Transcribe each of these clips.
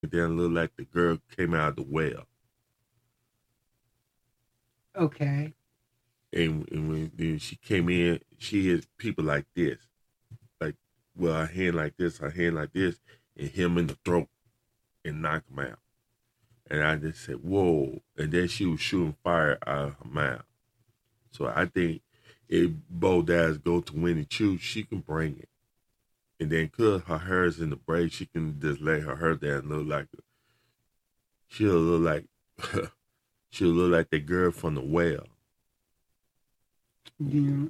And then it looked like the girl came out of the well. Okay. And when she came in, she had people like this, like, well, her hand like this, and him in the throat and knock him out. And I just said, whoa. And then she was shooting fire out of her mouth. So I think if Bo Dallas go to Winnie Chu, she can bring it. And then cause her hair is in the braid, she can just lay her hair down and look like she'll look like she'll look like the girl from the well. Yeah.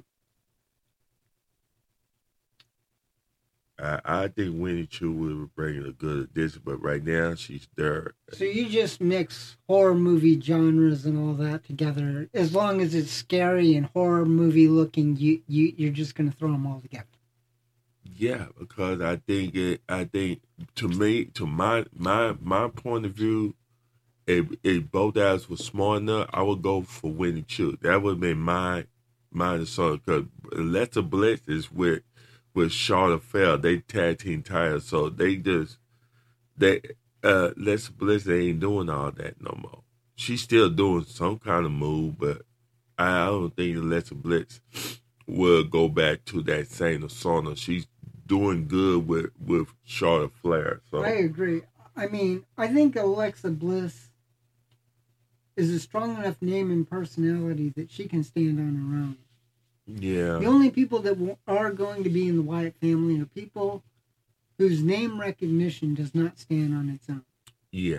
I think Winnie Chu will bring a good addition, but right now she's there. So you just mix horror movie genres and all that together. As long as it's scary and horror movie looking, you're just gonna throw them all together. Yeah, because I think to me, to my point of view, if both guys were smart enough, I would go for Winnie Chu. That would have been my song because Alexa Bliss is with Charlotte Flair. They tag team titles, so they Alexa Bliss they ain't doing all that no more. She's still doing some kind of move, but I don't think Alexa Bliss will go back to that same persona. She's doing good with Charlotte Flair. I So agree. I mean, I think Alexa Bliss is a strong enough name and personality that she can stand on her own. yeah, The only people that are going to be in the Wyatt family are people whose name recognition does not stand on its own. yeah,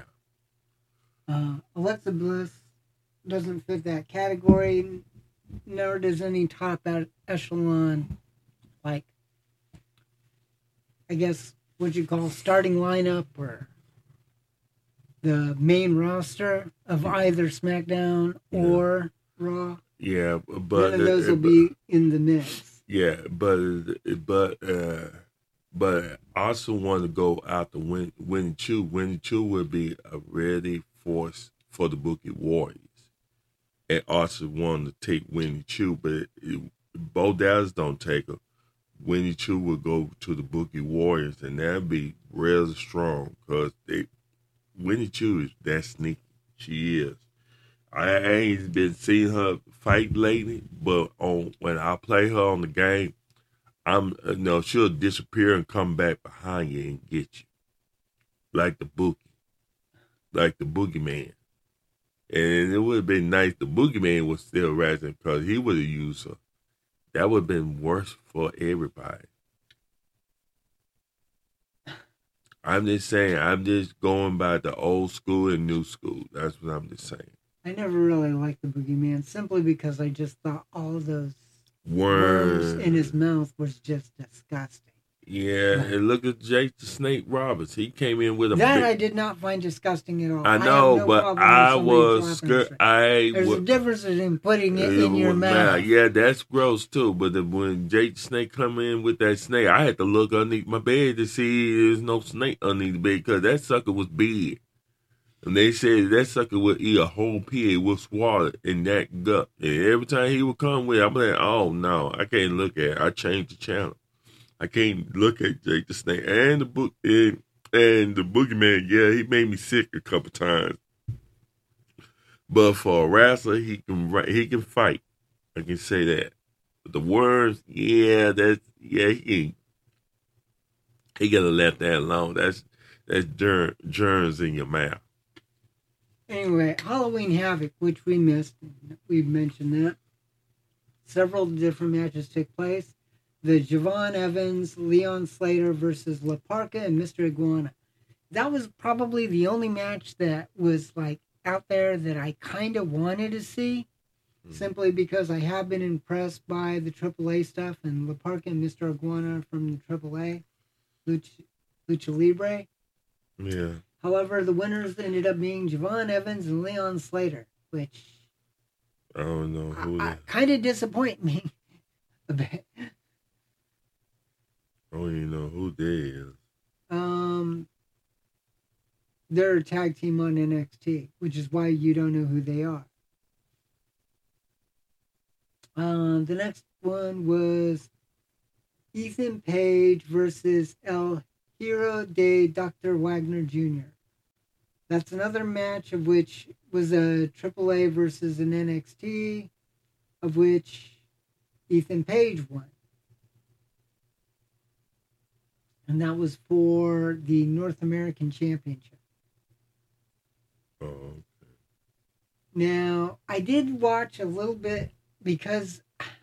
Alexa Bliss doesn't fit that category, nor does any top echelon, like, I guess, what you call starting lineup or the main roster of either SmackDown yeah, or Raw. yeah. None of those will be in the mix. Yeah, but I also want to go out to Winnie Chu. Winnie Chu would be a ready force for the Bookie Warriors, and also want to take Winnie Chu, but Bo Dallas don't take her. Winnie Chu will go to the Bookie Warriors, and that'd be real strong because Winnie Chu is that sneaky. She is. I ain't been seeing her fight lately, but on when I play her on the game, I'm no, she'll disappear and come back behind you and get you like the boogie, like the boogeyman. And it would have been nice. The boogeyman was still rising because he would have used her. That would have been worse for everybody. I'm just saying. I'm just going by the old school and new school. That's what I'm just saying. I never really liked the Boogeyman simply because I just thought all of those worms in his Worm. mouth was just disgusting. Yeah, But and look at Jake the Snake Roberts. He came in with a that big. I did not find disgusting at all. I I have know, no but problem with I somebody was flapping his scared. face. I There's a was. difference in putting it It in your was mad. mouth. Yeah, that's gross too. But when Jake the Snake come in with that snake, I had to look underneath my bed to see there's no snake underneath the bed because that sucker was big. And they said that sucker would eat a whole pig with swallow in that gut. And every time he would come with it, I'm like, oh no, I can't look at it. I changed the channel. I can't look at Jake the Snake and the book and the boogeyman. Yeah, he made me sick a couple times. But for a wrestler, he can fight. I can say that. But the worms, yeah, he gotta let that alone. That's germs in your mouth. Anyway, Halloween Havoc, which we missed, we've mentioned that. Several different matches took place. The Javon Evans, Leon Slater versus La Parca and Mr. Iguana. That was probably the only match that was like out there that I kind of wanted to see, simply because I have been impressed by the AAA stuff and La Parca and Mr. Iguana from the AAA, Lucha Libre. Yeah. However, the winners ended up being Javon Evans and Leon Slater, which I don't know who that. kind of disappoint me a bit. I don't even know who that is. Um, they're a tag team on NXT, which is why you don't know who they are. The next one was Ethan Page versus El Hero de Dr. Wagner Jr. That's another match of which was a AAA versus an NXT, of which Ethan Page won. And that was for the North American Championship. Oh. Now, I did watch a little bit because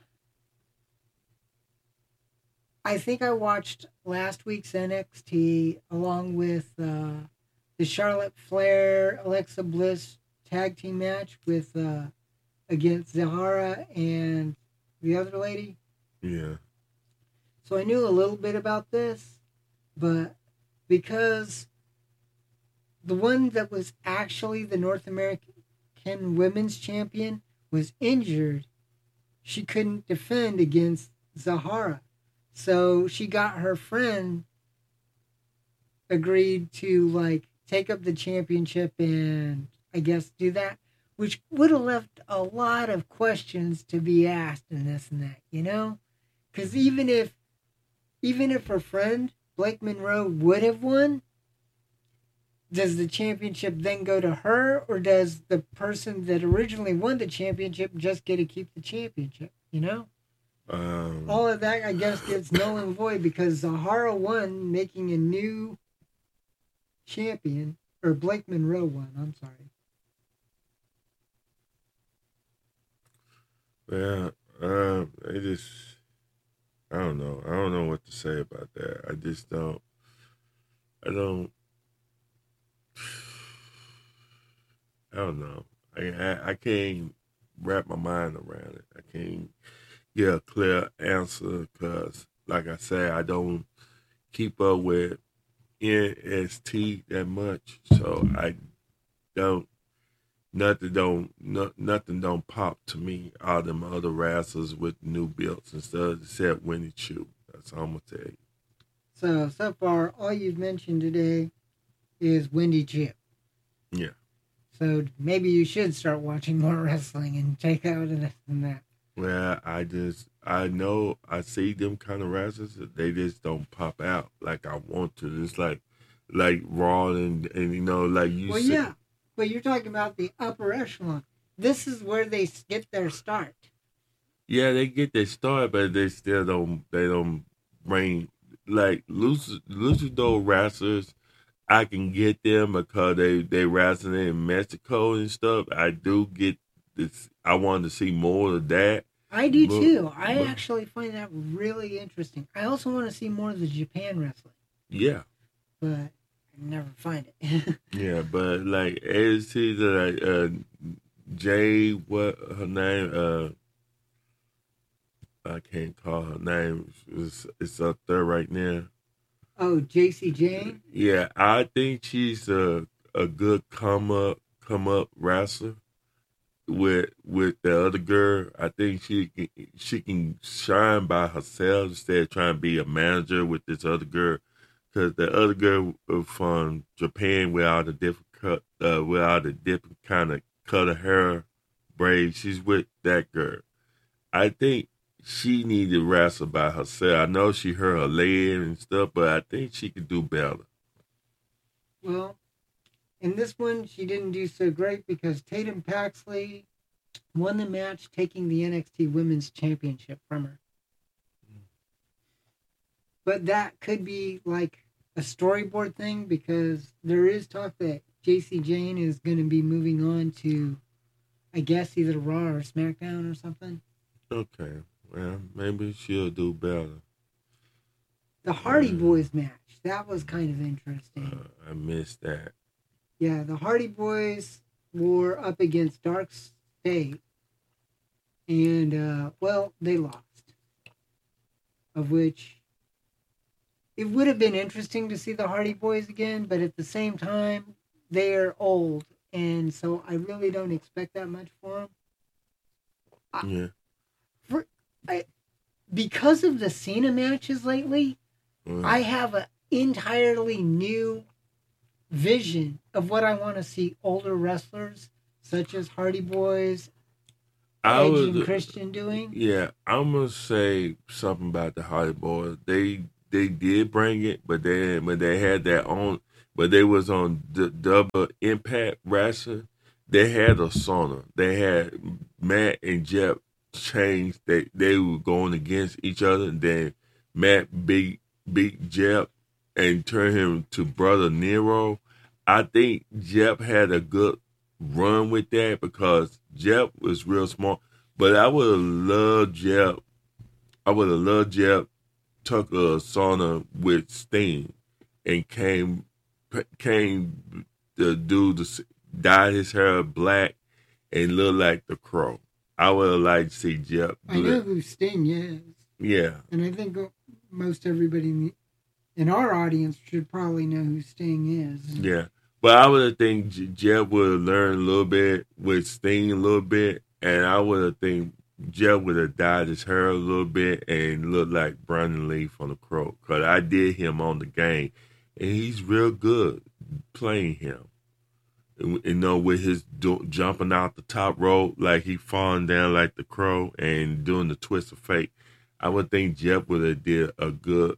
I think I watched last week's NXT along with the Charlotte Flair Alexa Bliss tag team match with against Zahara and the other lady. Yeah. So I knew a little bit about this, but because the one that was actually the North American Women's Champion was injured, she couldn't defend against Zahara. So she got her friend agreed to like take up the championship and I guess do that, which would have left a lot of questions to be asked and this and that, you know? Because even if her friend Blake Monroe would have won, does the championship then go to her, or does the person that originally won the championship just get to keep the championship? You know? All of that, I guess, gets null and void because Zahara won, making a new champion, or Blake Monroe won. I'm sorry. Yeah, I don't know. I don't know what to say about that. I don't know. I can't wrap my mind around it. I can't get a clear answer because, like I said, I don't keep up with NXT that much, so I don't. Nothing don't pop to me. All them other wrestlers with new belts and stuff, except Winnie Chu. That's all I'm gonna tell you. So far, all you've mentioned today is Wendy Chip. Yeah. So maybe you should start watching more wrestling and take out this and that. Well, I know I see them kind of wrestlers. They just don't pop out like I want to. It's like Raw and you know like you. Well, said, yeah, but you're talking about the upper echelon. This is where they get their start. Yeah, they get their start, but they still don't. They don't bring like luchador wrestlers. I can get them because they wrestling in Mexico and stuff. I do get this. I want to see more of that. I do too. I actually find that really interesting. I also want to see more of the Japan wrestling. Yeah, but I never find it. Yeah, but like it's either like Jay, what her name? I can't call her name. It's up there right now. Oh, JC Jane? Yeah, I think she's a good come up wrestler with the other girl. I think she can shine by herself instead of trying to be a manager with this other girl. Because the other girl from Japan with all the different kind of cut of hair, braids, she's with that girl. I think she needed to wrestle by herself. I know she hurt her leg and stuff, but I think she could do better. Well, in this one, she didn't do so great because Tatum Paxley won the match, taking the NXT Women's Championship from her. But that could be like a storyboard thing because there is talk that JC Jane is going to be moving on to, I guess, either Raw or SmackDown or something. Okay. Well, maybe she'll do better. The Hardy Boys match, that was kind of interesting. I missed that. Yeah, the Hardy Boys were up against Dark State. And, well, they lost. Of which it would have been interesting to see the Hardy Boys again, but at the same time, they are old. And so I really don't expect that much for them. Because of the Cena matches lately, I have an entirely new vision of what I want to see older wrestlers, such as Hardy Boys, Edge and Christian doing. Yeah, I'm gonna say something about the Hardy Boys. They did bring it, but they had their own. but they was on Double Impact Wrestling. They had a sauna. They had Matt and Jeff changed. They were going against each other, and then Matt beat Jeff and turned him to Brother Nero. I think Jeff had a good run with that because Jeff was real smart. But I would have loved Jeff. I would have loved Jeff took a sauna with Sting and came the dude to dyed his hair black and looked like the Crow. I would have liked to see Jeff do I know that. who Sting is. Yeah. And I think most everybody in our audience should probably know who Sting is. Yeah. But I would have think Jeff would have learned a little bit with Sting a little bit, and I would have think Jeff would have dyed his hair a little bit and looked like Brandon Lee from the Crow. Because I did him on the game, and he's real good playing him. You know, with his jumping out the top rope, like he falling down like the Crow and doing the twist of fate. I would think Jeff would have did a good,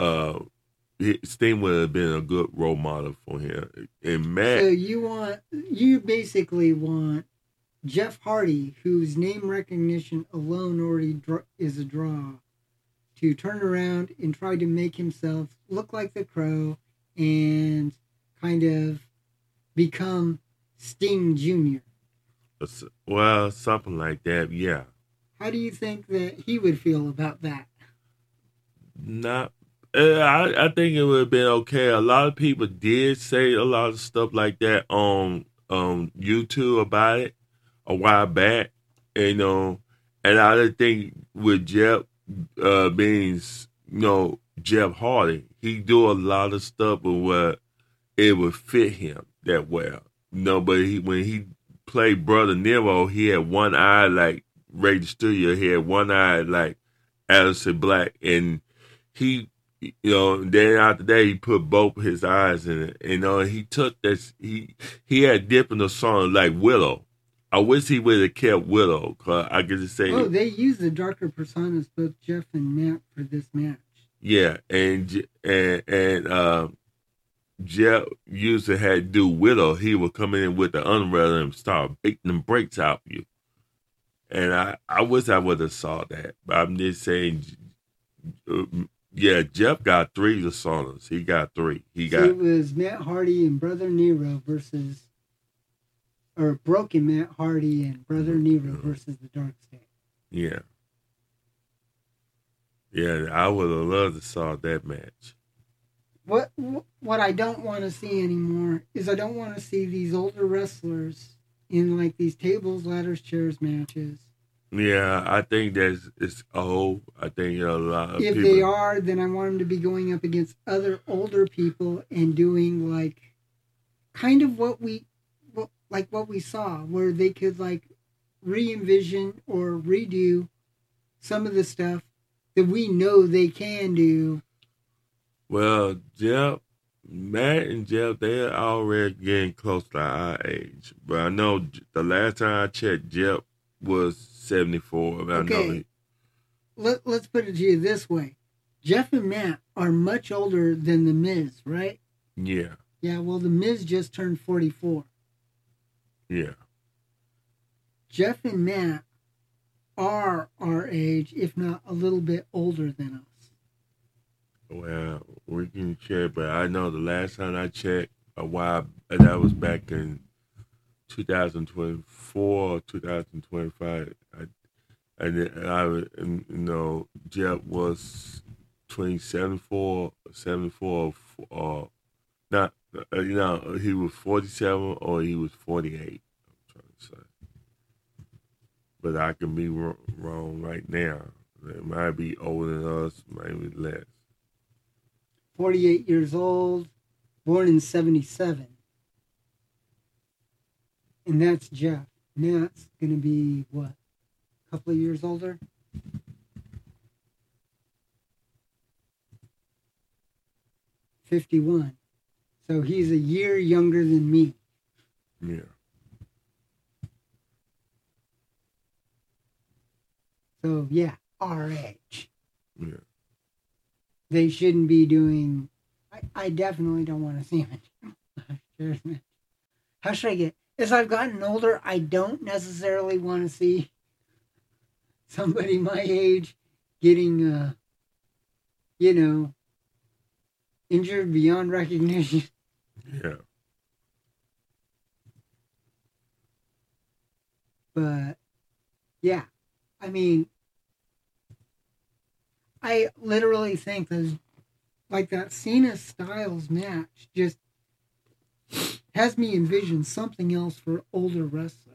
Sting would have been a good role model for him. And Matt. So you basically want Jeff Hardy, whose name recognition alone already is a draw, to turn around and try to make himself look like the Crow and kind of become Sting Jr. Well, something like that, yeah. How do you think that he would feel about that? Not, I think it would have been okay. A lot of people did say a lot of stuff like that on YouTube about it a while back, and I think with Jeff being, Jeff Hardy, he do a lot of stuff where it would fit him that well. But when he played Brother Nero, he had one eye like Ray Studio. He had one eye like Aleister Black, and he, then after that he put both his eyes in it. He took this. He had dipped in the song like Willow. I wish he would have kept Willow, cause I could just say. Oh, they used the darker personas, both Jeff and Matt, for this match. Yeah, and Jeff usually had to do Willow. He would come in with the umbrella and start beating them brakes out of you. And I wish I would have saw that. But I'm just saying, Jeff got 3 personas. He got 3. It was Matt Hardy and Brother Nero Broken Matt Hardy and Brother Nero versus the Dark State. Yeah. Yeah, I would have loved to saw that match. What I don't want to see anymore is I don't want to see these older wrestlers in like these tables, ladders, chairs matches. Yeah, I think it's old. I think a lot of people. If they are, then I want them to be going up against other older people and doing like kind of what we saw, where they could like re-envision or redo some of the stuff that we know they can do. Well, Matt and Jeff, they're already getting close to our age. But I know the last time I checked, Jeff was 74. Okay. Let's put it to you this way. Jeff and Matt are much older than The Miz, right? Yeah. Yeah, well, The Miz just turned 44. Yeah. Jeff and Matt are our age, if not a little bit older than us. Well, we can check, but I know the last time I checked a while, that was back in 2024 or 2025. Jeff was 74, not, he was 47 or he was 48. I'm trying to say, but I can be wrong right now. It might be older than us, maybe less. 48 years old, born in 77. And that's Jeff. Matt's going to be, what, a couple of years older? $51. So he's a year younger than me. Yeah. So, yeah, our age. Yeah. They shouldn't be doing... I definitely don't want to see him in How should I get? As I've gotten older, I don't necessarily want to see somebody my age getting, injured beyond recognition. Yeah. But, yeah. I mean, I literally think that Cena Styles match just has me envision something else for older wrestlers.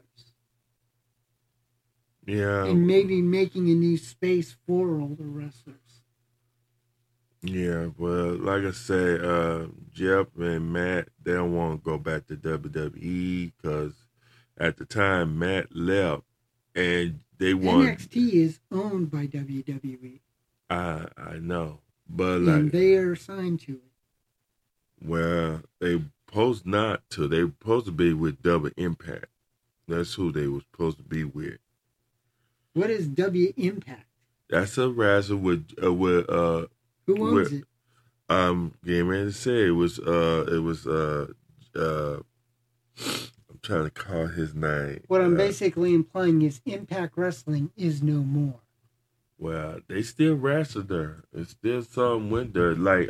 Yeah. And maybe making a new space for older wrestlers. Yeah, well, like I said, Jeff and Matt, they don't want to go back to WWE because at the time Matt left and they want. NXT is owned by WWE. I know, but and they are signed to it. Well, they supposed not to. They supposed to be with Double Impact. That's who they were supposed to be with. What is W Impact? That's a wrestler with who owns it? Getting ready to say it was I'm trying to call his name. What I'm basically implying is Impact Wrestling is no more. Well, they still wrestle there. It's still some went there. Like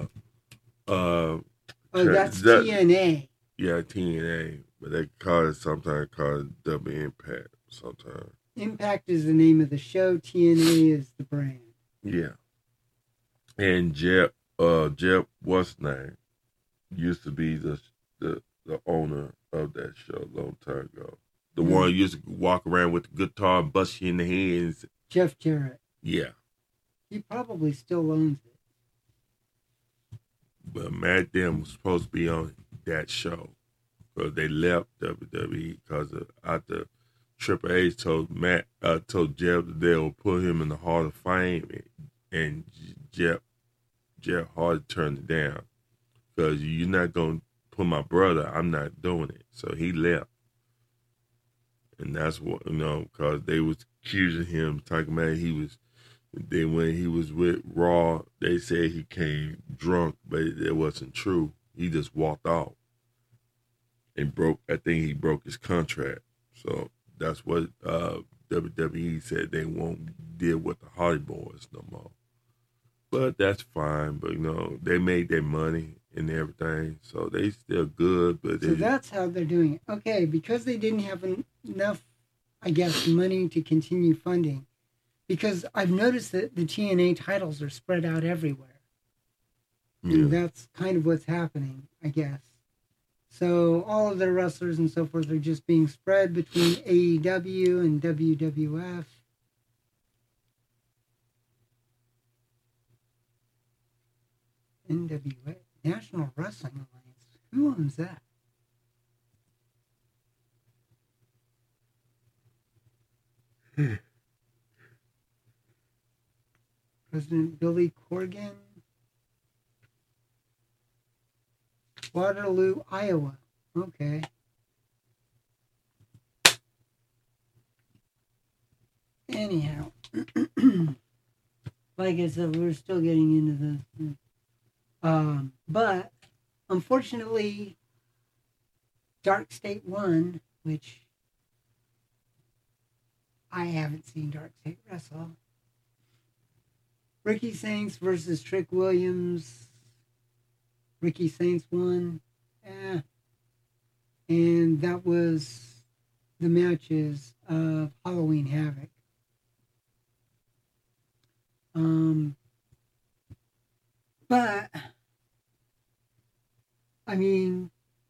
that's TNA. Yeah, TNA. But they call it sometimes Double Impact sometimes. Impact is the name of the show, TNA is the brand. Yeah. And Jeff, what's his name? Used to be the owner of that show a long time ago. The one who used to walk around with the guitar, bust you in the hands. Jeff Jarrett. Yeah. He probably still owns it. But Matt Dem was supposed to be on that show. Because they left WWE because after Triple H told Jeff that they would put him in the Hall of Fame, and Jeff Hardy turned it down because you're not going to put my brother. I'm not doing it. So he left, and that's what because they was accusing him, talking about when he was with Raw, they said he came drunk, but it wasn't true. He just walked off and I think he broke his contract. So that's what WWE said they won't deal with the Hardy Boys no more. But that's fine. But they made their money and everything, so they still good. But so that's how they're doing it. Okay, because they didn't have enough, I guess, money to continue funding. Because I've noticed that the TNA titles are spread out everywhere, and that's kind of what's happening, I guess. So all of their wrestlers and so forth are just being spread between AEW and WWF. NWA, National Wrestling Alliance. Who owns that? President Billy Corgan. Waterloo, Iowa. Okay. Anyhow, like I said, we're still getting into this. But unfortunately, Dark State 1, which I haven't seen Dark State wrestle. Ricky Saints versus Trick Williams. Ricky Saints won. And that was the matches of Halloween Havoc. But I mean,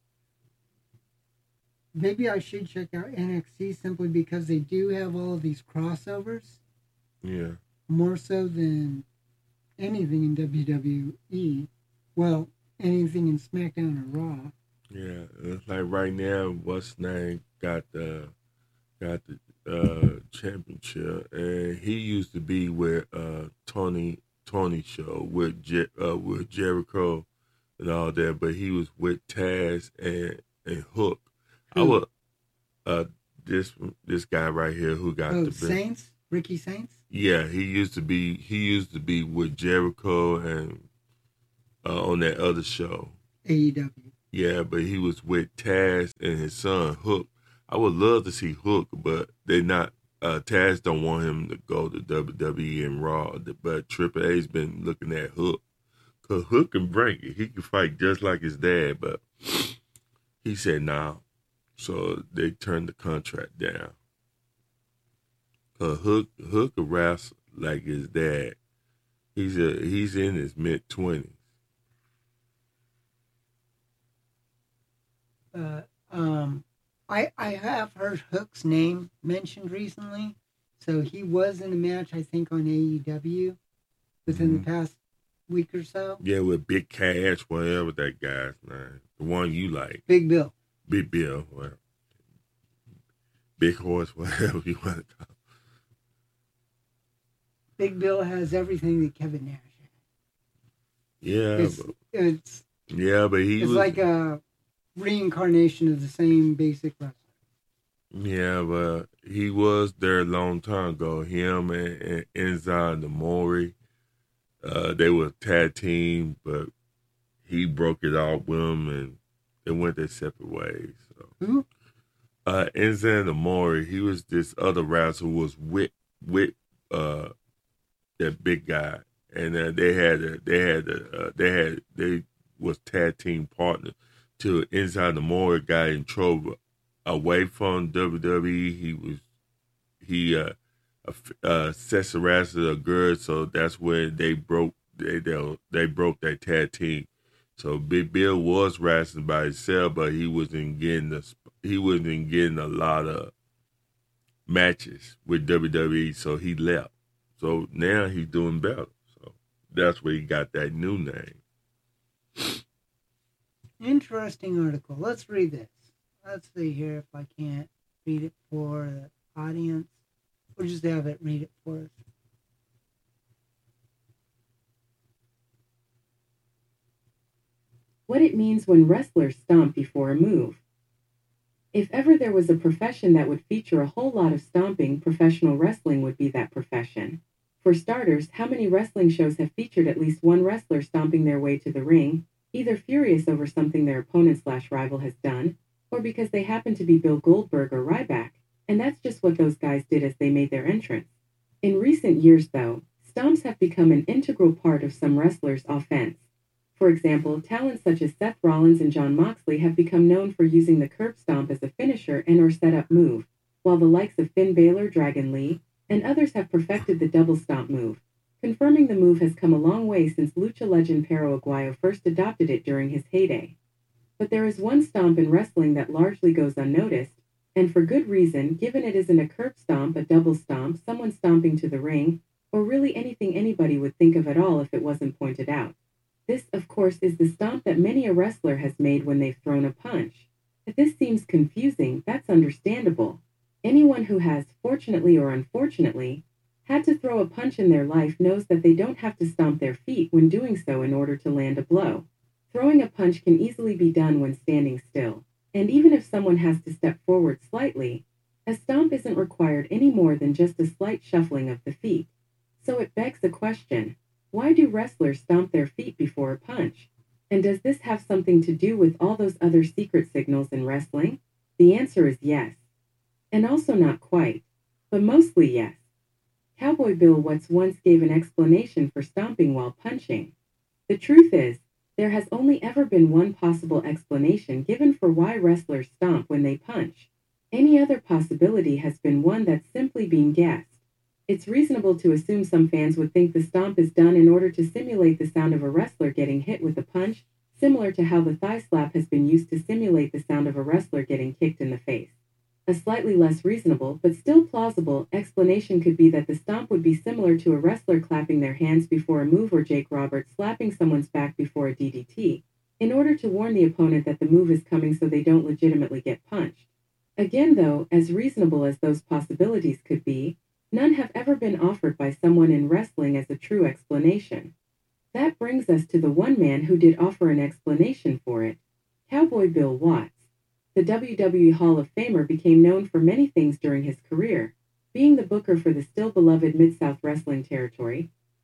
maybe I should check out NXT simply because they do have all of these crossovers. Yeah. More so than anything in WWE. Well, anything in SmackDown or Raw. Yeah, it's like right now, what's name got the championship, and he used to be with Tony show with Jericho and all that, but he was with Taz and Hook. Who? I was this guy right here who got the Saints, Ricky Saints. Yeah, he used to be with Jericho on that other show. AEW. Yeah, but he was with Taz and his son Hook. I would love to see Hook, but they not. Taz don't want him to go to WWE and Raw, but Triple A's been looking at Hook. Cause Hook can bring it. He can fight just like his dad, but he said nah. So they turned the contract down. Cause Hook can wrestle like his dad. He's in his mid-20s. I have heard Hook's name mentioned recently. So he was in a match, I think, on AEW within the past week or so. Yeah, with Big Cash, whatever that guy's name. The one you like. Big Bill. Big Bill. Well, Big Horse, whatever you want to call it. Big Bill has everything that Kevin Nash had. Yeah. But it's like a reincarnation of the same basic wrestler. Yeah, but he was there a long time ago. Him and Enzo Namori, they were a tag team, but he broke it off with him, and they went their separate ways. So. Who? Enzo Namori. He was this other wrestler who was with that big guy, and they was tag team partners to Enzo Namori. Got in trouble away from WWE. He sex harassed a girl, so that's when they broke that tag team. So Big Bill was wrestling by himself, but he wasn't getting a lot of matches with WWE, so he left. So now he's doing better. So that's where he got that new name. Interesting article. Let's read this. Let's see here if I can't read it for the audience. We'll just have it read it for us. What it means when wrestlers stomp before a move. If ever there was a profession that would feature a whole lot of stomping, professional wrestling would be that profession. For starters, how many wrestling shows have featured at least one wrestler stomping their way to the ring, either furious over something their opponent/rival has done, or because they happen to be Bill Goldberg or Ryback, and that's just what those guys did as they made their entrance. In recent years, though, stomps have become an integral part of some wrestlers' offense. For example, talents such as Seth Rollins and Jon Moxley have become known for using the curb stomp as a finisher and or setup move, while the likes of Finn Balor, Dragon Lee, and others have perfected the double stomp move, confirming the move has come a long way since lucha legend Perro Aguayo first adopted it during his heyday. But there is one stomp in wrestling that largely goes unnoticed, and for good reason, given it isn't a curb stomp, a double stomp, someone stomping to the ring, or really anything anybody would think of at all if it wasn't pointed out. This, of course, is the stomp that many a wrestler has made when they've thrown a punch. If this seems confusing, that's understandable. Anyone who has, fortunately or unfortunately, had to throw a punch in their life knows that they don't have to stomp their feet when doing so in order to land a blow. Throwing a punch can easily be done when standing still, and even if someone has to step forward slightly, a stomp isn't required any more than just a slight shuffling of the feet. So it begs the question, why do wrestlers stomp their feet before a punch? And does this have something to do with all those other secret signals in wrestling? The answer is yes. And also not quite, but mostly yes. Cowboy Bill Watts once gave an explanation for stomping while punching. The truth is, there has only ever been one possible explanation given for why wrestlers stomp when they punch. Any other possibility has been one that's simply being guessed. It's reasonable to assume some fans would think the stomp is done in order to simulate the sound of a wrestler getting hit with a punch, similar to how the thigh slap has been used to simulate the sound of a wrestler getting kicked in the face. A slightly less reasonable, but still plausible, explanation could be that the stomp would be similar to a wrestler clapping their hands before a move or Jake Roberts slapping someone's back before a DDT, in order to warn the opponent that the move is coming so they don't legitimately get punched. Again, though, as reasonable as those possibilities could be, none have ever been offered by someone in wrestling as a true explanation. That brings us to the one man who did offer an explanation for it, Cowboy Bill Watts. The WWE Hall of Famer became known for many things during his career, being the booker for the still beloved Mid-South Wrestling territory,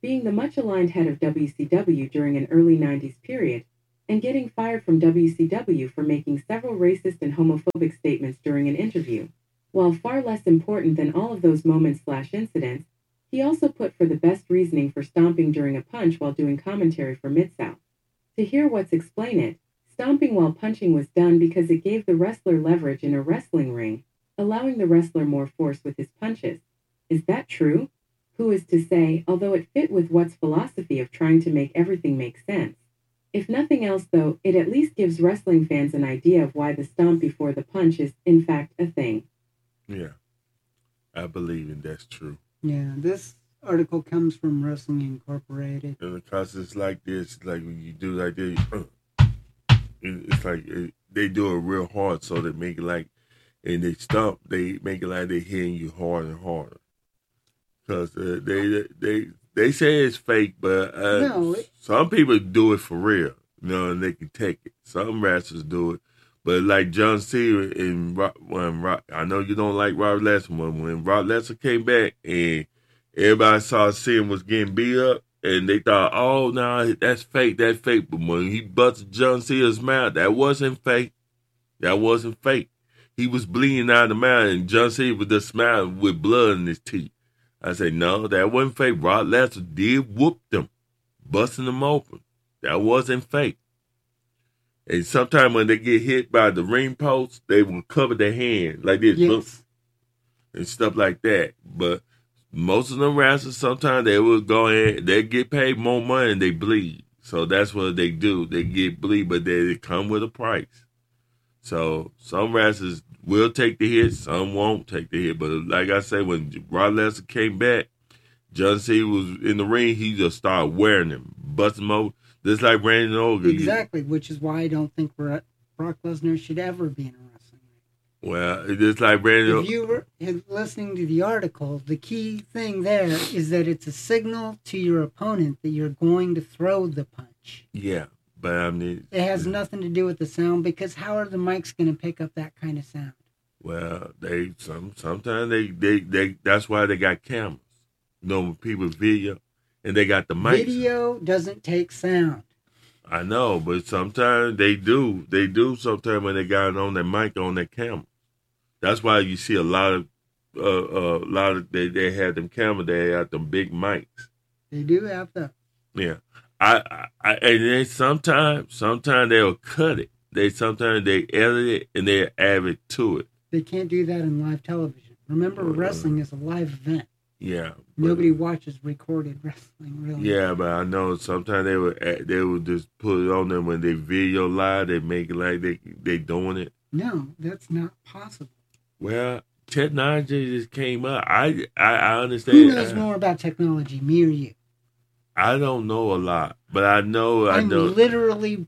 being the much-aligned head of WCW during an early 90s period, and getting fired from WCW for making several racist and homophobic statements during an interview. While far less important than all of those moments/incidents, he also put for the best reasoning for stomping during a punch while doing commentary for Mid-South. To hear what's explain it, stomping while punching was done because it gave the wrestler leverage in a wrestling ring, allowing the wrestler more force with his punches. Is that true? Who is to say, although it fit with What's philosophy of trying to make everything make sense. If nothing else, though, it at least gives wrestling fans an idea of why the stomp before the punch is, in fact, a thing. Yeah, I believe that's true. Yeah, this article comes from Wrestling Incorporated. And because it's like this, like when you do like this, it's like they do it real hard, so they make it like, and they stomp, they make it like they're hitting you harder and harder. Because they say it's fake, but No, some people do it for real, and they can take it. Some wrestlers do it. But like John Cena and I know you don't like Robert Lesnar, when Robert Lesnar came back and everybody saw Cena was getting beat up, and they thought, oh, no, that's fake. But when he busted John Cena's mouth, that wasn't fake. He was bleeding out of the mouth, and John Cena was just smiling with blood in his teeth. I said, no, that wasn't fake. Robert Lesnar did whoop them, busting them open. That wasn't fake. And sometimes when they get hit by the ring post, they will cover their hand like this, yes, and stuff like that. But most of them wrestlers, sometimes they will go in, they get paid more money and they bleed. So that's what they do. They get bleed, but they come with a price. So some wrestlers will take the hit, some won't take the hit. But like I said, when Rod Lesnar came back, John Cena was in the ring, he just started wearing them, busting them over. Just like Randy Orton. Exactly, which is why I don't think Brock Lesnar should ever be in a wrestling ring. Well, it's just like Randy Orton. If you were listening to the article, the key thing there is that it's a signal to your opponent that you're going to throw the punch. Yeah, but I mean... It has nothing to do with the sound, because how are the mics going to pick up that kind of sound? Well, sometimes they that's why they got cameras. When people video... And they got the mics. Video doesn't take sound. I know, but sometimes they do. They do sometimes when they got it on their mic on their camera. That's why you see a lot of they have them camera. They have them big mics. They do have that. Yeah, I and then sometimes they'll cut it. Sometimes they edit it and they add it to it. They can't do that in live television. Remember, wrestling is a live event. Yeah. Nobody watches recorded wrestling, really. Yeah, but I know sometimes they would just put it on there when they video live. They make it like they doing it. No, that's not possible. Well, technology just came up. I understand. Who knows more about technology, me or you? I don't know a lot, but I know. I'm literally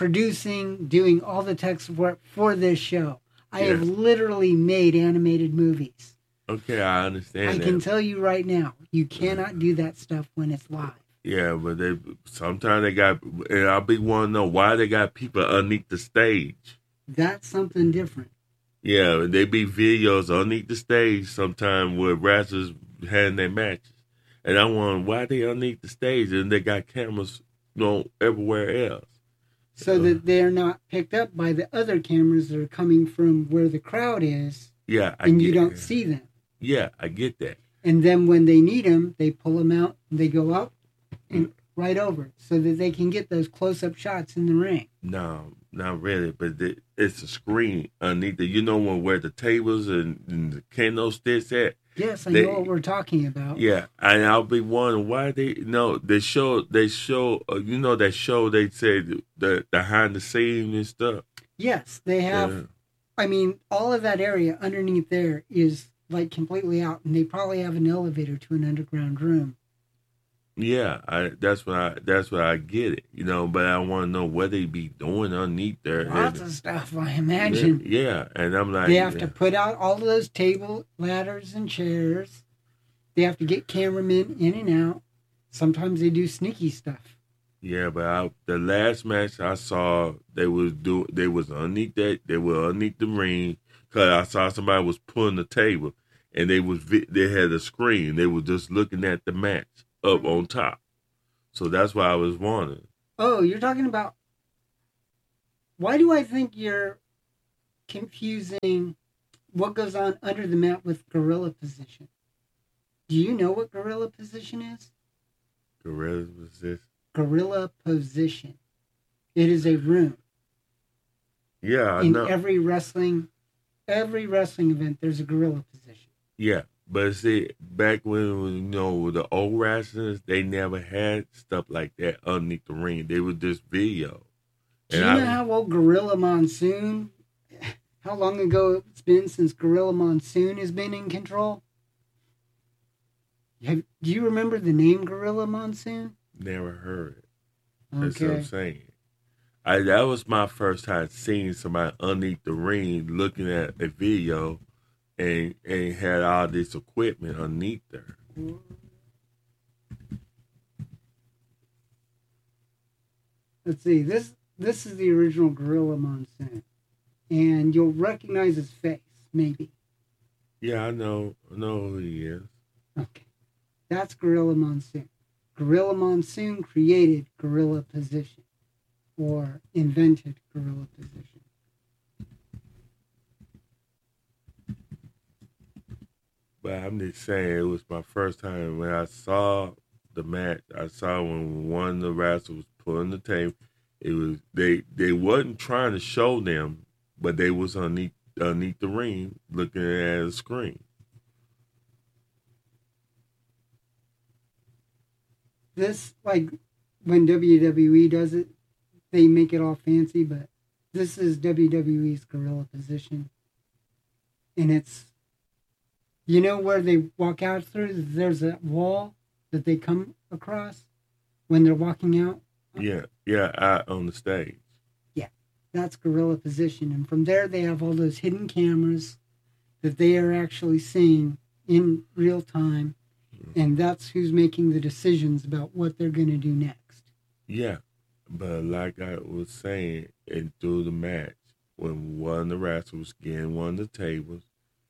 doing all the tech support for this show. I have literally made animated movies. Okay, I understand. I can tell you right now, you cannot do that stuff when it's live. Yeah, but sometimes they got, and I'll be wanting to know why they got people underneath the stage. That's something different. Yeah, they be videos underneath the stage sometimes where wrestlers having their matches. And I wonder why they underneath the stage and they got cameras, everywhere else. So that they're not picked up by the other cameras that are coming from where the crowd is. Yeah, and you don't see them. Yeah, I get that. And then when they need them, they pull them out and they go up and right over so that they can get those close-up shots in the ring. No, not really, but it's a screen underneath it. You know where the tables and the candlesticks at? Yes, I know what we're talking about. Yeah, and I'll be wondering why they show they said the behind the scenes and stuff. Yes, they have. Yeah. I mean, all of that area underneath there is like completely out, and they probably have an elevator to an underground room. Yeah, that's what I get it, but I want to know what they be doing underneath there. Lots of stuff, I imagine. Yeah, and I'm like, they have to put out all of those table, ladders, and chairs. They have to get cameramen in and out. Sometimes they do sneaky stuff. Yeah, but the last match I saw, they was underneath that. They were underneath the ring because I saw somebody was pulling the table, and they had a screen. They were just looking at the match. up on top. So that's why I was wondering. Oh, you're talking about. Why do I think you're confusing what goes on under the mat with gorilla position? Do you know what gorilla position is? Gorilla position? Gorilla position. It is a room. Yeah, I in know. every wrestling event, there's a gorilla position. Yeah, but see, back when the old wrestlers, they never had stuff like that underneath the ring. They were just video. Do you know how old Gorilla Monsoon? How long ago it's been since Gorilla Monsoon has been in control? Do you remember the name Gorilla Monsoon? Never heard it. Okay. That's what I'm saying. That was my first time seeing somebody underneath the ring looking at a video and had all this equipment underneath there. Let's see. This is the original Gorilla Monsoon. And you'll recognize his face, maybe. Yeah, I know who he is. Okay. That's Gorilla Monsoon. Gorilla Monsoon created gorilla position. Or invented gorilla position. But I'm just saying, it was my first time when I saw the match. I saw when one of the wrestlers was pulling the tape. It was they wasn't trying to show them, but they was underneath the ring looking at a screen. This, like when WWE does it, they make it all fancy, but this is WWE's gorilla position. And it's, you know where they walk out through? There's a wall that they come across when they're walking out. Yeah, out on the stage. Yeah, that's gorilla position. And from there, they have all those hidden cameras that they are actually seeing in real time. And that's who's making the decisions about what they're going to do next. Yeah. But like I was saying, and through the match, when one of the wrestlers was getting one of the tables,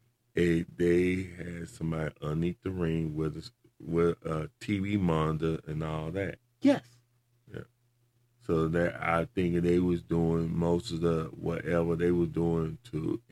they had somebody underneath the ring with a TV monitor and all that. Yes. Yeah. So that I think they was doing most of the whatever they were doing to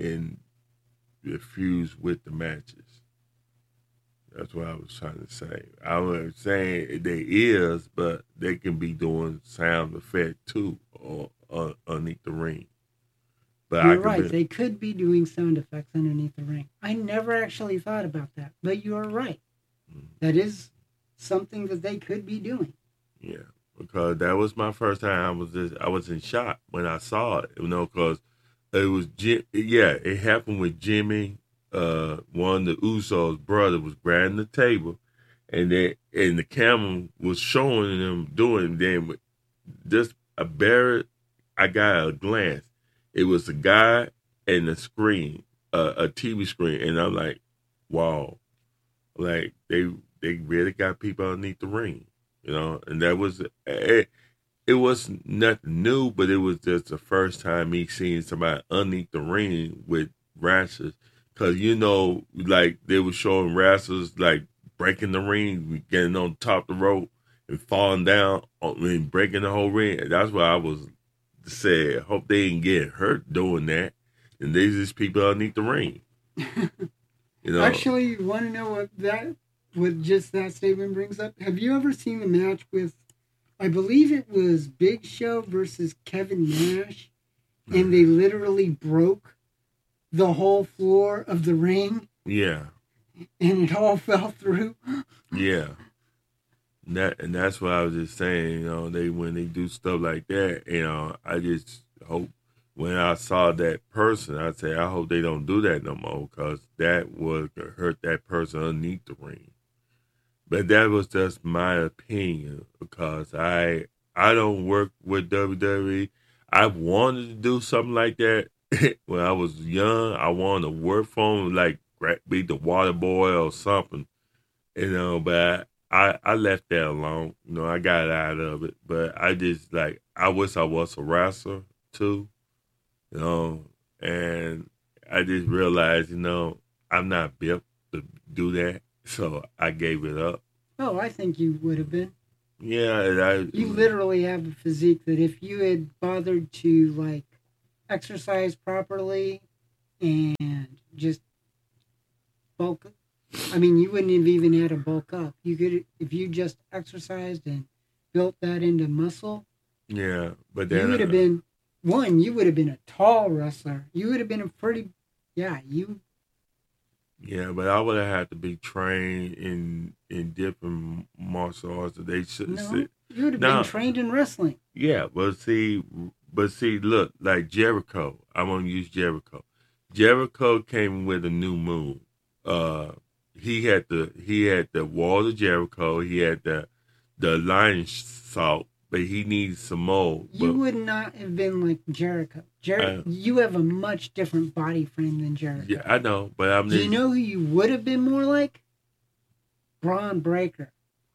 infuse with the matches. That's what I was trying to say. I was saying they is, but they can be doing sound effect too, or underneath the ring. But you're right. They could be doing sound effects underneath the ring. I never actually thought about that, but you are right. Mm-hmm. That is something that they could be doing. Yeah, because that was my first time. I was in shock when I saw it. Because it was it happened with Jimmy. One of the Usos' brother was grabbing the table, and the camera was showing them doing. Then just I got a glance. It was a guy and a screen, a TV screen, and I'm like, wow, like they really got people underneath the ring, and that was it was nothing new, but it was just the first time me seeing somebody underneath the ring with wrestlers. Because, like they were showing wrestlers, like, breaking the ring, getting on top of the rope and falling down and breaking the whole ring. And that's why I was said, hope they didn't get hurt doing that. And there's just people underneath the ring. Actually, you want to know what just that statement brings up? Have you ever seen the match with, I believe it was Big Show versus Kevin Nash, and they literally broke the whole floor of the ring? Yeah. And it all fell through? Yeah. And that's what I was just saying, when they do stuff like that, I just hope when I saw that person, I say, I hope they don't do that no more, because that would hurt that person underneath the ring. But that was just my opinion, because I don't work with WWE. I wanted to do something like that. When I was young, I wanted to work for him, like be the water boy or something, but I left that alone. I got out of it, but I just I wish I was a wrestler too, and I just realized, I'm not built to do that, so I gave it up. Oh, I think you would have been. Yeah, and You literally have a physique that if you had bothered to like exercise properly and just bulk, I mean, you wouldn't have even had to bulk up. You could, if you just exercised and built that into muscle, yeah, but then you would have been you would have been a tall wrestler. You would have been a pretty, yeah, you. Yeah, but I would have had to be trained in different martial arts. They should No, you would have been trained in wrestling. Yeah, but see, look, like Jericho. I'm gonna use Jericho. Jericho came with a new move. He had the wall of Jericho. He had the lion salt, but he needs some more. You would not have been like Jericho. You have a much different body frame than Jericho. Yeah, I know, but I'm. Do you know who you would have been more like? Braun Breaker.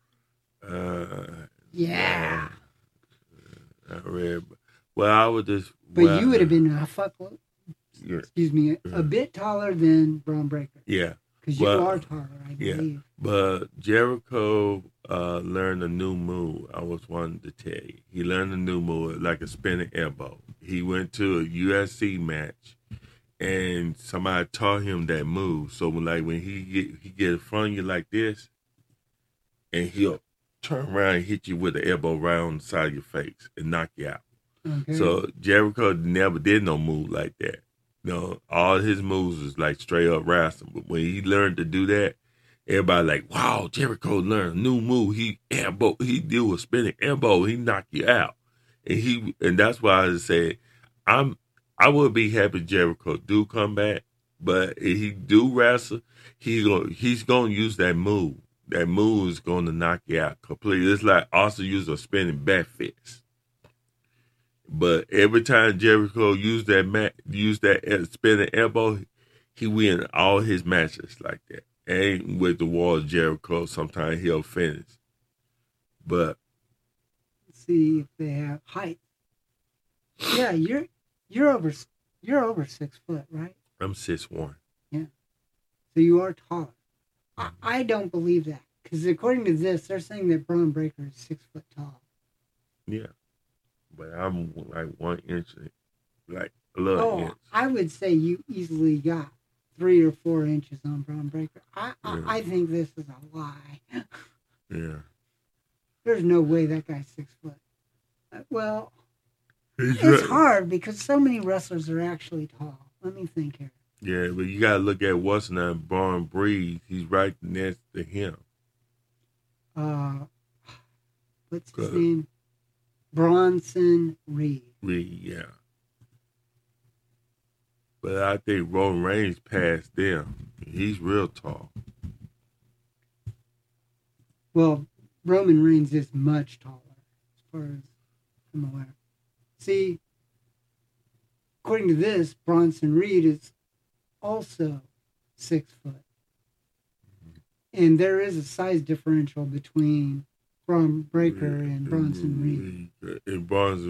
Yeah. I read. Well, I would just. But you would have been excuse me, a bit taller than Braun Breaker. Yeah. Because you are taller, I believe. Yeah. But Jericho learned a new move. I was wanting to tell you. He learned a new move, like a spinning elbow. He went to a UFC match, and somebody taught him that move. So when he get in front of you like this, and he'll turn around and hit you with the elbow right on the side of your face and knock you out. Okay. So Jericho never did no move like that. No, all his moves was like straight up wrestling. But when he learned to do that, everybody like, wow, Jericho learned a new move. He do a spinning elbow. He knock you out. And that's why I said, I would be happy Jericho do come back, but if he do wrestle, he's gonna use that move. That move is gonna knock you out completely. It's like also use a spinning back fist. But every time Jericho used that spinning elbow, he win all his matches like that. And with the wall of Jericho, sometimes he'll finish. But let's see if they have height. Yeah, you're over 6 foot, right? I'm 6'1". Yeah, so you are taller. I don't believe that because according to this, they're saying that Braun Breaker is 6 foot tall. Yeah. But I'm like 1 inch, like a little inch. I would say you easily got 3 or 4 inches on Braun Breaker. I think this is a lie. Yeah. There's no way that guy's 6 foot. Well, it's hard because so many wrestlers are actually tall. Let me think here. Yeah, but you gotta look at what's now Braun Breed. He's right next to him. What's his name? Bronson Reed. Yeah. But I think Roman Reigns passed them. He's real tall. Well, Roman Reigns is much taller, as far as I'm aware. See, according to this, Bronson Reed is also 6 foot. And there is a size differential between Braun Breaker and Bronson Reed. If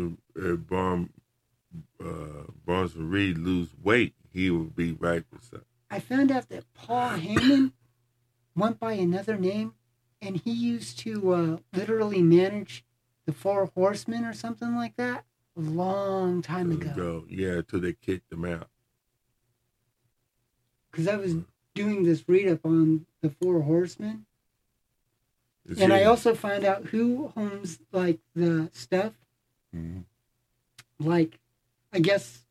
Bronson Reed lose weight, he would be right beside. I found out that Paul Heyman went by another name, and he used to literally manage the Four Horsemen or something like that a long time ago. Yeah, till they kicked him out. Because I was doing this read-up on the Four Horsemen. And I also found out who owns, like, the stuff. Mm-hmm. Like, I guess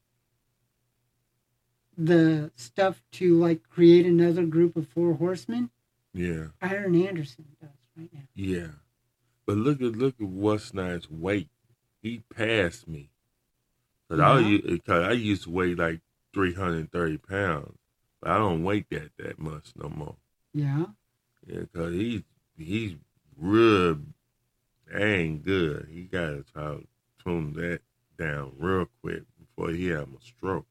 the stuff to, like, create another group of Four Horsemen. Yeah. Iron Anderson does right now. Yeah. But look at what's nice weight. He passed me. Because I used to weigh, like, 330 pounds. But I don't weigh that much no more. Yeah? Yeah, because he's real dang good. He got to try to tune that down real quick before he have a stroke.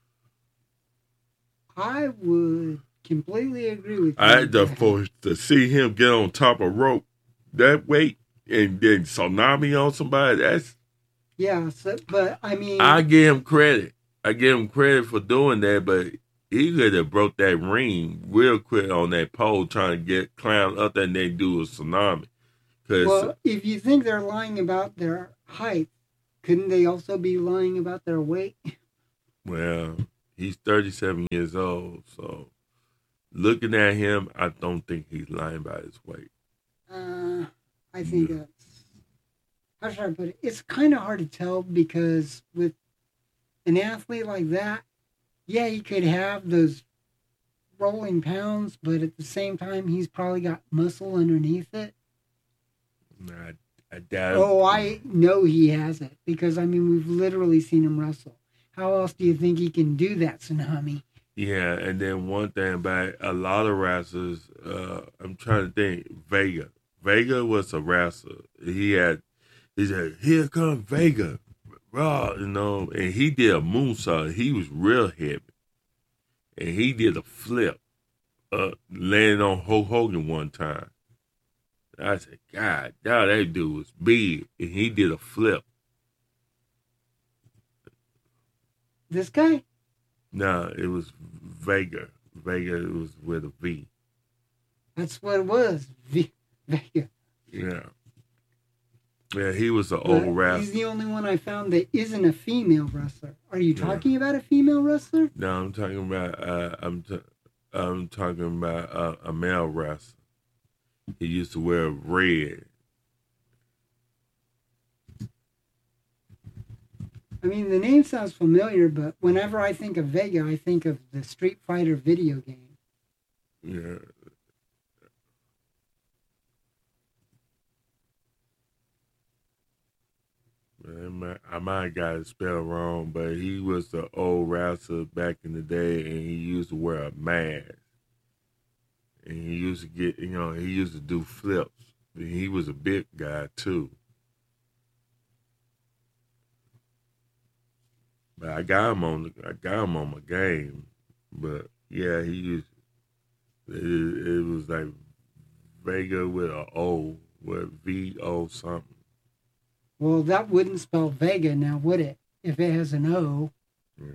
I would completely agree with you. To see him get on top of rope that weight and then tsunami on somebody, that's... Yeah, but I mean... I give him credit. For doing that, but he could have broke that ring real quick on that pole trying to climb up there and they do a tsunami. Well, if you think they're lying about their height, couldn't they also be lying about their weight? Well, he's 37 years old, so looking at him, I don't think he's lying about his weight. I think that's, how should I put it? It's kind of hard to tell because with an athlete like that, yeah, he could have those rolling pounds, but at the same time, he's probably got muscle underneath it. I doubt. Oh, I know he has it because I mean we've literally seen him wrestle. How else do you think he can do that tsunami? Yeah, and then one thing about a lot of wrestlers, I'm trying to think. Vega was a wrestler. He said, "Here comes Vega," raw, and he did a moonsault. He was real heavy, and he did a flip, landing on Hulk Hogan one time. I said, God, that dude was big, and he did a flip. This guy? No, it was Vega. Vega was with a V. That's what it was, Vega. Yeah. Yeah, he was an old wrestler. He's the only one I found that isn't a female wrestler. Are you talking about a female wrestler? No, I'm talking about I'm talking about a male wrestler. He used to wear red. I mean, the name sounds familiar, but whenever I think of Vega, I think of the Street Fighter video game. Yeah. I might have got his spell wrong, but he was the old wrestler back in the day, and he used to wear a mask. And he used to get, he used to do flips. And he was a big guy too. But I got him on my game. But yeah, he used. It was like Vega with an O, with VO something. Well, that wouldn't spell Vega now, would it? If it has an O. Yeah.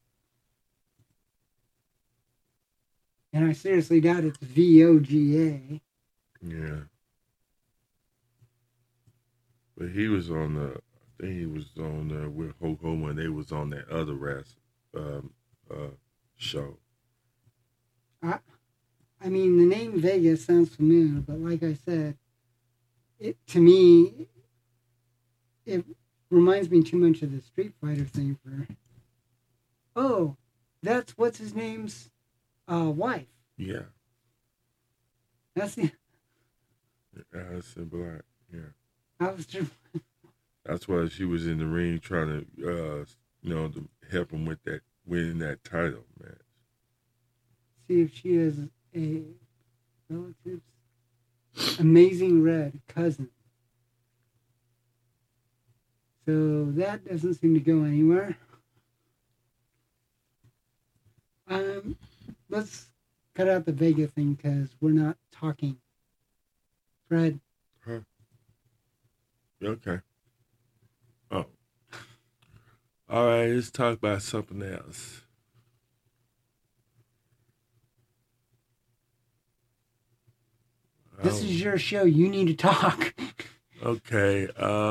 And I seriously doubt it's VOGA. Yeah. But he was on I think he was on with Hulk Hogan when they was on that other show. I mean, the name Vega sounds familiar, but like I said, to me, it reminds me too much of the Street Fighter thing that's what's his name's wife. Yeah. That's the Aleister Black. Yeah. That's why she was in the ring trying to, to help him with winning that title match. See if she has a relative. Amazing Red cousin. So that doesn't seem to go anywhere. Let's cut out the Vega thing because we're not talking. Fred. Huh. Okay. Oh. All right, let's talk about something else. This is your show. You need to talk. Okay.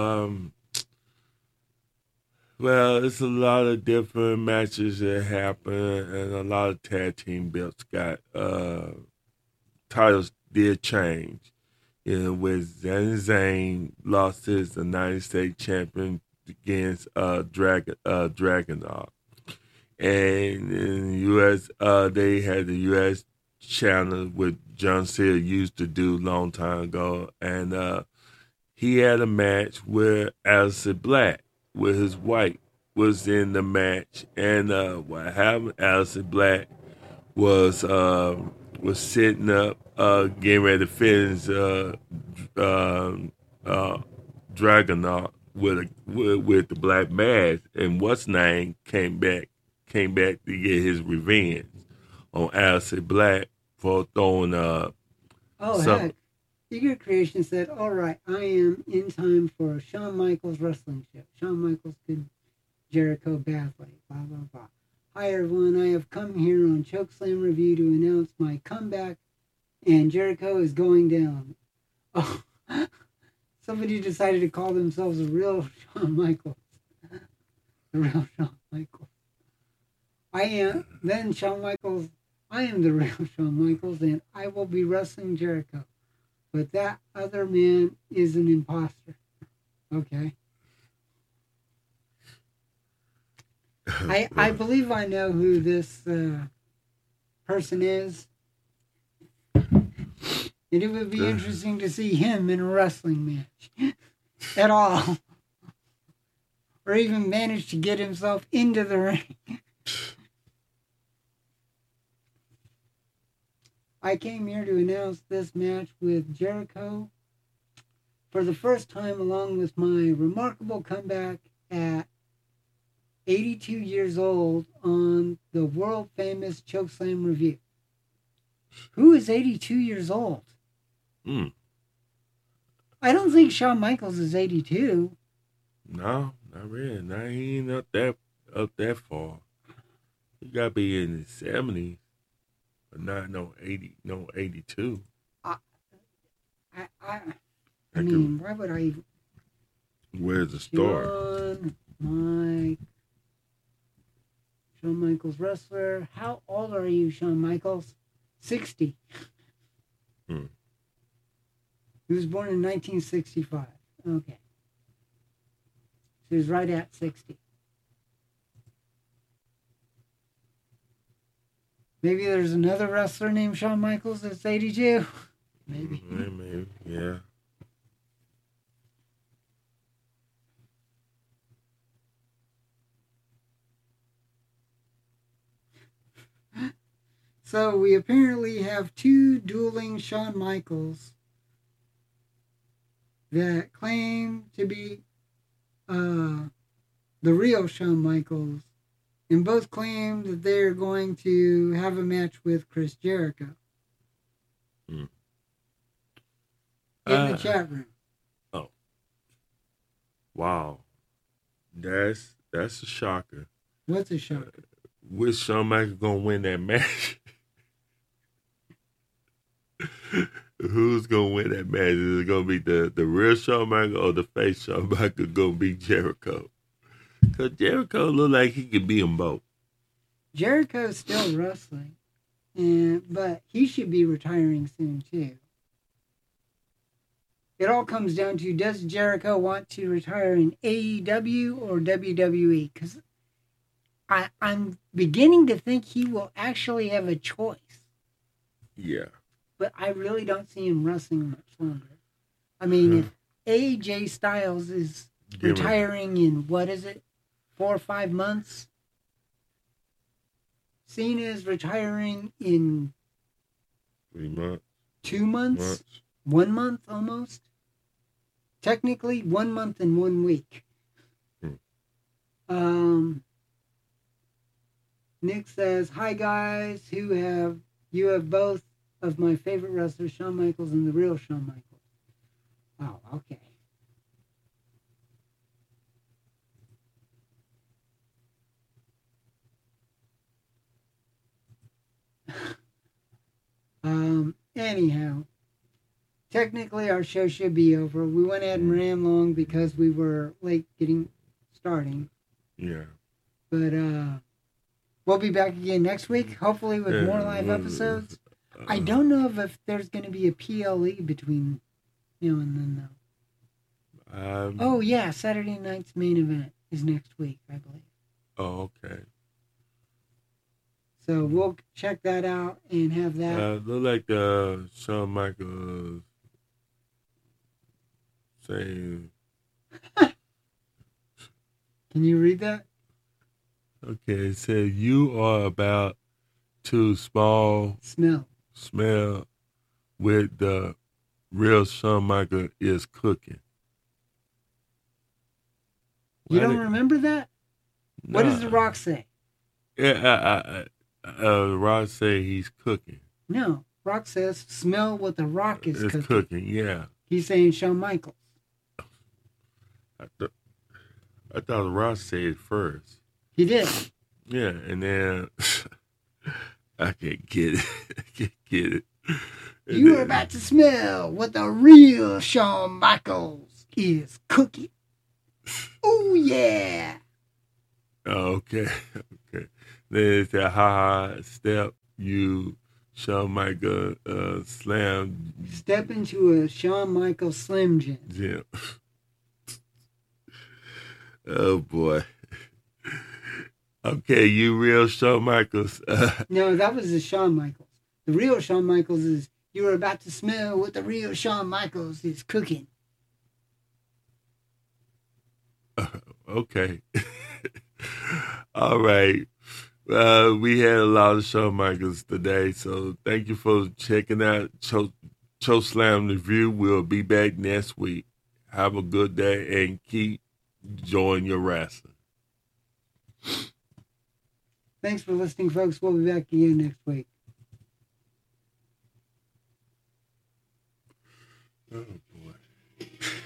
Well, it's a lot of different matches that happen, and a lot of tag team belts got titles did change. With Zayn lost his United States champion against Dragunov. And in the U.S., they had the U.S. channel which John Cena used to do a long time ago, and he had a match where Aleister Black, with his wife, was in the match, and what happened? Aleister Black was sitting up, getting ready to finish Dragunov with the black mask, and what's name came back to get his revenge on Aleister Black for throwing heck. Eager Creation said, all right, I am in time for a Shawn Michaels wrestling show. Shawn Michaels could Jericho badly, blah, blah, blah. Hi everyone, I have come here on Chokeslam Review to announce my comeback, and Jericho is going down. Oh, somebody decided to call themselves a real Shawn Michaels. The real Shawn Michaels. I am the real Shawn Michaels, and I will be wrestling Jericho. But that other man is an imposter. Okay. I believe I know who this person is. And it would be interesting to see him in a wrestling match. At all. Or even manage to get himself into the ring. I came here to announce this match with Jericho for the first time, along with my remarkable comeback at 82 years old on the world famous Chokeslam Review. Who is 82 years old? I don't think Shawn Michaels is 82. No, not really. No, he ain't up that far. He gotta be in his 70s, but not no 82. I mean, why would I? Where's the star? Shawn Michaels wrestler. How old are you, Shawn Michaels? 60. He was born in 1965. Okay. So he was right at 60. Maybe there's another wrestler named Shawn Michaels that's 82. Maybe. Maybe, yeah. So we apparently have two dueling Shawn Michaels that claim to be the real Shawn Michaels, and both claim that they're going to have a match with Chris Jericho in the chat room. Oh, wow, that's a shocker. What's a shocker? Which Shawn Michaels gonna win that match? Who's gonna win that match? Is it gonna be the real Shawn Michaels or the fake Shawn Michaels gonna beat Jericho? Because Jericho look like he could beat them both. Jericho's still wrestling, but he should be retiring soon too. It all comes down to, does Jericho want to retire in AEW or WWE? Because I'm beginning to think he will actually have a choice. Yeah. But I really don't see him wrestling much longer. I mean, if AJ Styles is retiring in, 4 or 5 months? Cena is retiring in 3 months. 2 months? 1 month almost? Technically, 1 month and 1 week. Nick says, hi guys, you have both of my favorite wrestlers, Shawn Michaels and the real Shawn Michaels. Oh, okay. Anyhow, technically our show should be over. We went ahead and ran long because we were late starting. Yeah. But we'll be back again next week, hopefully with more live episodes. I don't know if there's going to be a PLE between now and then, though. Oh, yeah, Saturday night's main event is next week, I believe. Oh, okay. So we'll check that out and have that. Look like Shawn Michaels saying. Can you read that? Okay, it says you are about to smell with the real Shawn Michaels is cooking. You don't remember that? Nah. What does The Rock say? Yeah, Rock say he's cooking. No, Rock says smell what The Rock is cooking. It's cooking, yeah. He's saying Shawn Michaels. I thought Rock said it first. He did. Yeah, and then I can't get it. I can't get it. And You are then- about to smell what the real Shawn Michaels is cooking. Oh yeah. Okay, okay. Then it's a ha step. You Shawn Michael slam Step into a Shawn Michaels Slim Jim. Jim. Oh boy. Okay, you real Shawn Michaels. No, that was the Shawn Michaels. The real Shawn Michaels is you are about to smell what the real Shawn Michaels is cooking. Okay. All right. We had a lot of Shawn Michaels today, so thank you for checking out Cho Slam Review. We'll be back next week. Have a good day and keep enjoying your wrestling. Thanks for listening, folks. We'll be back again next week. Oh.